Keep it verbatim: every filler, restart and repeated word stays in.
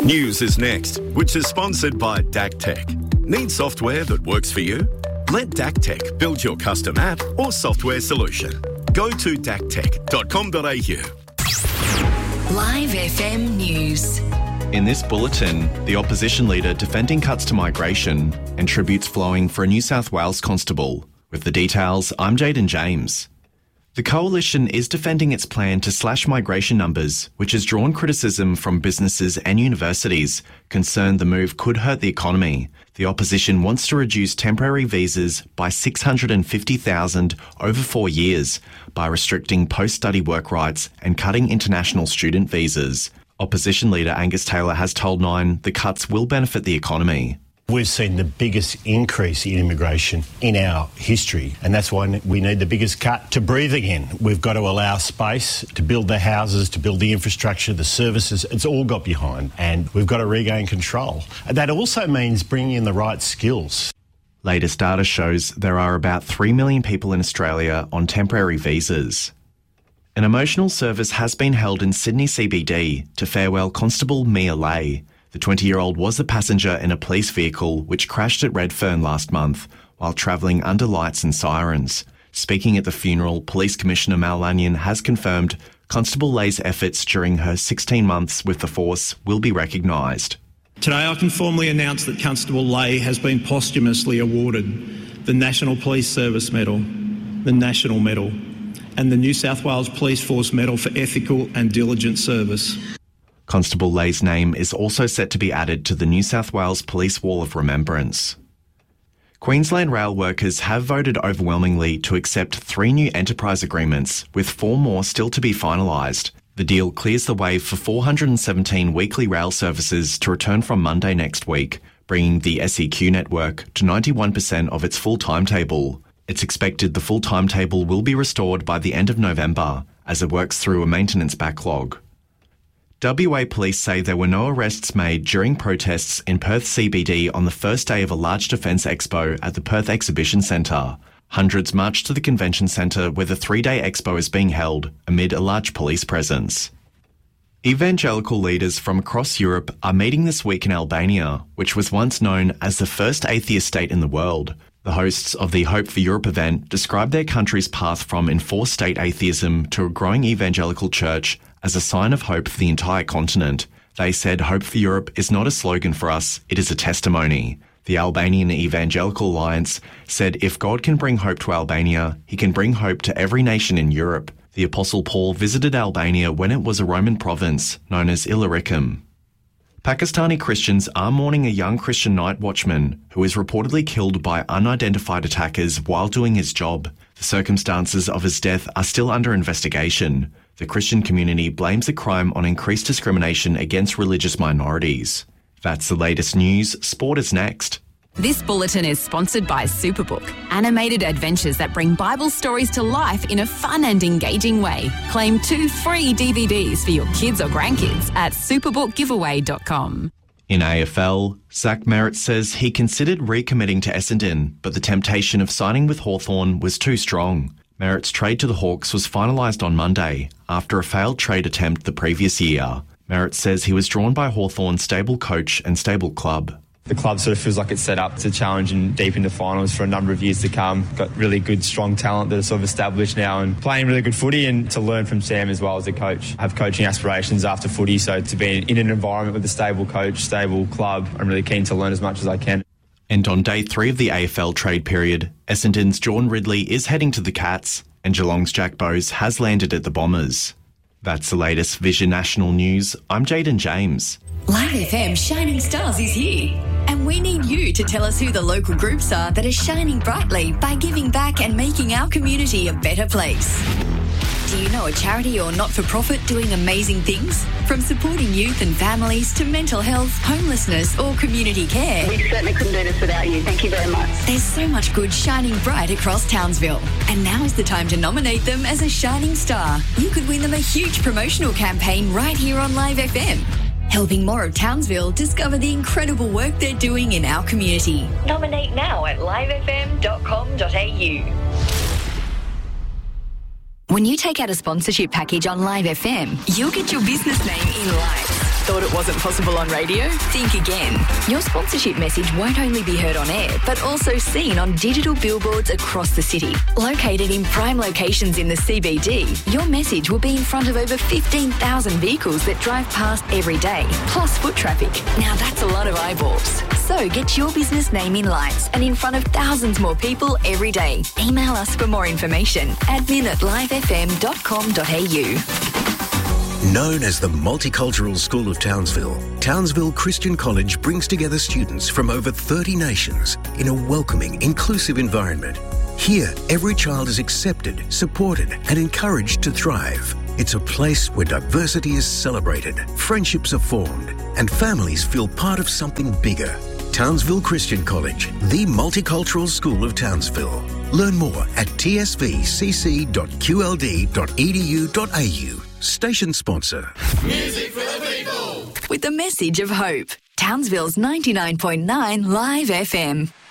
News is next, which is sponsored by DACTech. Need software that works for you? Let DACTech build your custom app or software solution. Go to d a c tech dot com dot a u. Live F M News. In this bulletin, the opposition leader defending cuts to migration and tributes flowing for a New South Wales constable. With the details, I'm Jaden James. The Coalition is defending its plan to slash migration numbers, which has drawn criticism from businesses and universities, concerned the move could hurt the economy. The opposition wants to reduce temporary visas by six hundred fifty thousand over four years by restricting post-study work rights and cutting international student visas. Opposition leader Angus Taylor has told Nine the cuts will benefit the economy. We've seen the biggest increase in immigration in our history, and that's why we need the biggest cut to breathe again. We've got to allow space to build the houses, to build the infrastructure, the services. It's all got behind, and we've got to regain control. That also means bringing in the right skills. Latest data shows there are about three million people in Australia on temporary visas. An emotional service has been held in Sydney C B D to farewell Constable Mia Lay. The twenty-year-old was a passenger in a police vehicle which crashed at Redfern last month while travelling under lights and sirens. Speaking at the funeral, Police Commissioner Mal Lanyon has confirmed Constable Lay's efforts during her sixteen months with the force will be recognised. Today I can formally announce that Constable Lay has been posthumously awarded the National Police Service Medal, the National Medal, and the New South Wales Police Force Medal for Ethical and Diligent Service. Constable Lay's name is also set to be added to the New South Wales Police Wall of Remembrance. Queensland rail workers have voted overwhelmingly to accept three new enterprise agreements, with four more still to be finalised. The deal clears the way for four hundred seventeen weekly rail services to return from Monday next week, bringing the S E Q network to ninety-one percent of its full timetable. It's expected the full timetable will be restored by the end of November, as it works through a maintenance backlog. W A police say there were no arrests made during protests in Perth C B D on the first day of a large defence expo at the Perth Exhibition Centre. Hundreds marched to the convention centre where the three-day expo is being held amid a large police presence. Evangelical leaders from across Europe are meeting this week in Albania, which was once known as the first atheist state in the world. The hosts of the Hope for Europe event described their country's path from enforced state atheism to a growing evangelical church as a sign of hope for the entire continent. They said Hope for Europe is not a slogan for us, it is a testimony. The Albanian Evangelical Alliance said if God can bring hope to Albania, he can bring hope to every nation in Europe. The Apostle Paul visited Albania when it was a Roman province known as Illyricum. Pakistani Christians are mourning a young Christian night watchman who was reportedly killed by unidentified attackers while doing his job. The circumstances of his death are still under investigation. The Christian community blames the crime on increased discrimination against religious minorities. That's the latest news. Sport is next. This bulletin is sponsored by Superbook, animated adventures that bring Bible stories to life in a fun and engaging way. Claim two free D V Ds for your kids or grandkids at superbook giveaway dot com. In A F L, Zach Merritt says he considered recommitting to Essendon, but the temptation of signing with Hawthorn was too strong. Merritt's trade to the Hawks was finalised on Monday after a failed trade attempt the previous year. Merritt says he was drawn by Hawthorn's stable coach and stable club. The club sort of feels like it's set up to challenge and deep into finals for a number of years to come. Got really good, strong talent that are sort of established now and playing really good footy, and to learn from Sam as well as a coach. I have coaching aspirations after footy, so to be in an environment with a stable coach, stable club, I'm really keen to learn as much as I can. And on day three of the A F L trade period, Essendon's Jordan Ridley is heading to the Cats and Geelong's Jack Bowes has landed at the Bombers. That's the latest Vision National News. I'm Jaden James. Live F M Shining Stars is here, and we need you to tell us who the local groups are that are shining brightly by giving back and making our community a better place. Do you know a charity or not-for-profit doing amazing things? From supporting youth and families to mental health, homelessness or community care. We certainly couldn't do this without you. Thank you very much. There's so much good shining bright across Townsville. And now is the time to nominate them as a shining star. You could win them a huge promotional campaign right here on Live F M. Helping more of Townsville discover the incredible work they're doing in our community. Nominate now at live f m dot com dot a u. When you take out a sponsorship package on Live F M, you'll get your business name in lights. Thought it wasn't possible on radio? Think again. Your sponsorship message won't only be heard on air, but also seen on digital billboards across the city. Located in prime locations in the C B D, your message will be in front of over fifteen thousand vehicles that drive past every day, plus foot traffic. Now that's a lot of eyeballs. So get your business name in lights and in front of thousands more people every day. Email us for more information. admin at live f m dot com dot a u. Known as the Multicultural School of Townsville, Townsville Christian College brings together students from over thirty nations in a welcoming, inclusive environment. Here, every child is accepted, supported, and encouraged to thrive. It's a place where diversity is celebrated, friendships are formed, and families feel part of something bigger. Townsville Christian College, the multicultural school of Townsville. Learn more at t s v c c dot q l d dot e d u dot a u. Station sponsor. Music for the people. With the message of hope. Townsville's ninety-nine point nine Live F M.